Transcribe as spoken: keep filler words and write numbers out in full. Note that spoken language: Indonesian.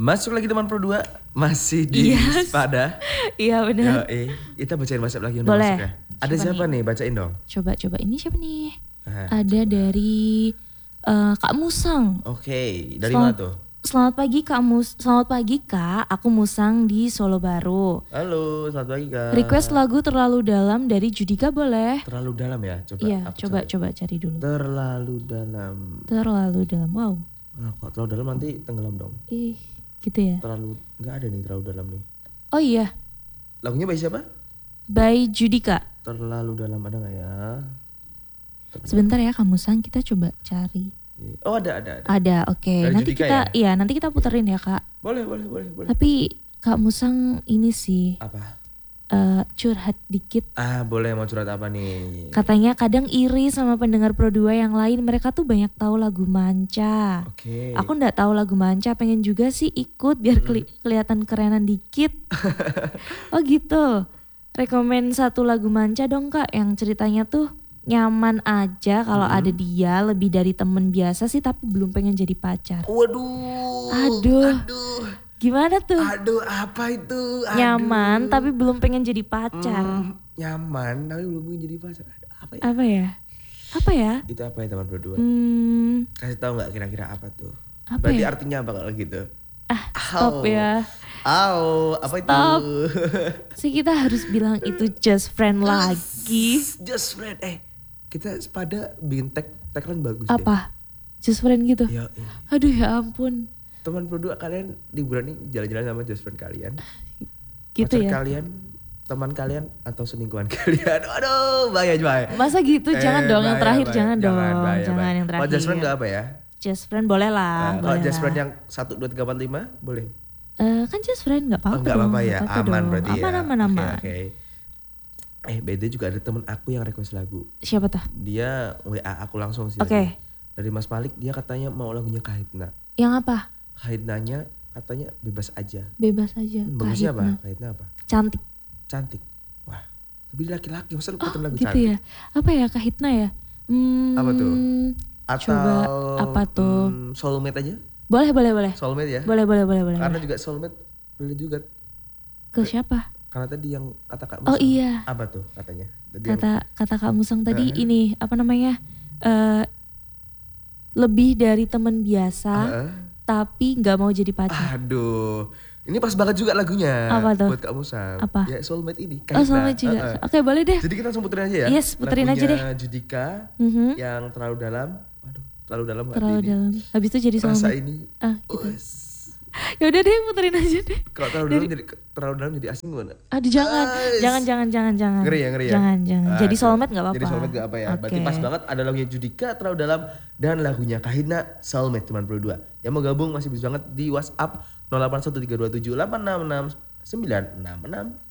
Masuk lagi teman Pro dua, masih di Yes. Spada. Iya benar. Yo, eh, kita bacain WhatsApp lagi yang udah Boleh. masuk ya. Ada Coba siapa nih? nih? Bacain dong. Coba coba ini siapa nih? Ah, Ada dari eh, Kak Musang. Oke, dari Selamat- mana tuh? Selamat pagi Kak Mus. Selamat pagi Kak. Aku Musang di Solo Baru. Halo, selamat pagi Kak. Request lagu Terlalu Dalam dari Judika boleh? Terlalu dalam ya? Coba Iya, aku coba cari. coba cari dulu. Terlalu dalam. Terlalu dalam. Wow. Ah, kok terlalu dalam nanti tenggelam dong. Ih, gitu ya. Terlalu nggak ada nih terlalu dalam nih. Oh iya, Lagunya by siapa? by Judika. Terlalu dalam ada nggak ya? Sebentar ya Kak Musang, kita coba cari. Oh ada ada ada. Ada, oke. Dari Nanti Judika kita, ya? iya nanti kita puterin ya Kak. Boleh boleh boleh boleh. Tapi Kak Musang ini sih Apa? eh, curhat dikit. Ah boleh, mau curhat apa nih? Katanya kadang iri sama pendengar Pro dua yang lain. Mereka tuh banyak tahu lagu Manca. Oke. Aku ndak tahu lagu Manca, pengen juga sih ikut biar keli- kelihatan kerenan dikit. Oh gitu. Rekomen satu lagu Manca dong Kak, yang ceritanya tuh nyaman aja kalau ada dia, lebih dari temen biasa sih tapi belum pengen jadi pacar. Waduh. Aduh. Aduh. Gimana tuh? Aduh, apa itu? Aduh. Nyaman tapi belum pengen jadi pacar. Hmm, nyaman tapi belum punya jadi pacar. Aduh, apa ya? Apa ya? Apa ya? Itu apa ya teman berdua? Hmm, Kasih tahu nggak kira-kira apa tuh? Apa Berarti ya? artinya apa kalau gitu? ah stop Au. ya. Au, apa Stop. itu? Sih kita harus bilang itu just friend lagi. Just friend. Eh, kita Spada bikin tag tagline bagus deh. Apa? Just friend gitu? Ya, iya. Aduh ya ampun. Teman berdua kalian liburan nih jalan-jalan sama just friend kalian. Gitu Pacar ya. kalian, teman kalian atau selingkuhan kalian. Aduh, bahaya bahaya. Masa gitu? Jangan Eh, dong yang bahaya, terakhir, bahaya. jangan, dong. bahaya, Jangan bahaya. yang terakhir. Kalau just friend gak apa ya? Just friend boleh lah. Nah, kalau boleh just friend lah. yang satu dua tiga empat lima boleh? Eh, kan just friend nggak apa-apa Oh, nggak dong, apa-apa ya, nggak apa-apa aman dong. berarti ya. Aman aman Oke, aman. oke. Eh, beda juga ada temen aku yang request lagu. Siapa tuh? Dia W A aku langsung sih. Oke. tadi. Dari Mas Malik, dia katanya mau lagunya Kahitna. Yang apa? Kahitnanya katanya bebas aja. Bebas aja. Hmm, bagusnya apa? Kahitna. Kahitna apa? Cantik. Cantik. Wah, tapi dia laki-laki, masa lu Oh ketemu lagu gitu cantik? ya. Apa ya Kahitna ya? Hmm, Apa tuh? Atau Coba apa tuh? hmm, soulmate aja? Boleh boleh boleh. Soulmate ya? Boleh boleh boleh boleh. Karena boleh. juga soulmate boleh juga. Ke siapa? Karena tadi yang kata Kak Oh Musang. iya. Apa tuh katanya? Tadi yang- Kata kata Kak Musang tadi Heeh. ini apa namanya? Eh lebih dari teman biasa Heeh. tapi nggak mau jadi pacar. Aduh, ini pas banget juga lagunya. Apa tuh? Buat Kak Musang. Apa? Ya soulmate ini. Oh Kahitna. sama juga. Heeh. Oke boleh deh. Jadi kita langsung puterin aja ya. Yes, puterin aja deh. Lagunya Judika Mhm. yang terlalu dalam. Waduh, terlalu dalam. hati Terlalu ini. dalam. Habis itu jadi Rasa soulmate. ini. Ah gitu. Wes. Ya udah deh puterin aja deh. Kalau terlalu dalam jadi terlalu dalam jadi asing gimana? Aduh jangan, Ais. jangan, jangan, jangan, jangan. Ngeri ya, ngeri ya. Jangan, jangan. Ah, Jadi tuh. soulmate nggak apa-apa. Jadi soulmate gak apa ya. Berarti Oke. pas banget ada lagunya Judika terlalu dalam dan lagunya Kahitna Soulmate teman Pro dua. Yang mau gabung masih bisa banget di WhatsApp nol delapan satu tiga dua tujuh delapan enam enam sembilan enam enam.